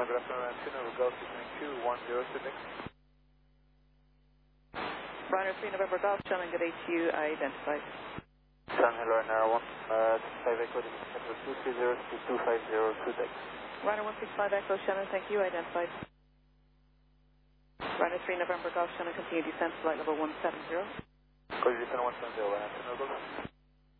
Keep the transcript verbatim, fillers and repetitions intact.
Shalom, good afternoon, two November Golf, six two one zero Sydney. Ryanair three November Golf, Shannon, good H U, identified. Sun Hill, Ryanair one, uh, five Echo, two three zero two two five zero, Quebec. Ryanair one six five Echo, Shannon, thank you, identified. Ryanair three November Golf, Shannon, continue descent, flight level one seven zero. Code descent one seven zero, Ryanair two November Golf.